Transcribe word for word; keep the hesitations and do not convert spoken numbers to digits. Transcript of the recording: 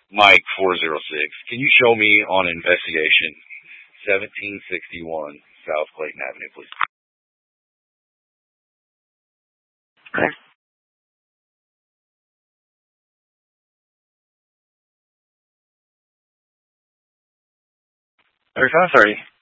Mike four zero six. Can you show me on investigation seventeen sixty-one South Clayton Avenue, please? Okay. thirty-five thirty.